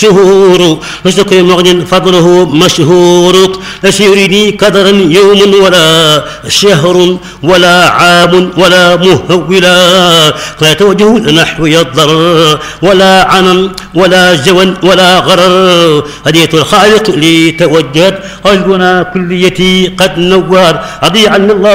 شهور وشكر مغن فضله مشهور ليس يريني قدرا يوم ولا شهر ولا عام ولا مهولا لا توجه نحو الضرر ولا عنم ولا جوى ولا غرر هدية الخالق لي توجهت قلبنا كليتي قد نور رضي عنا الله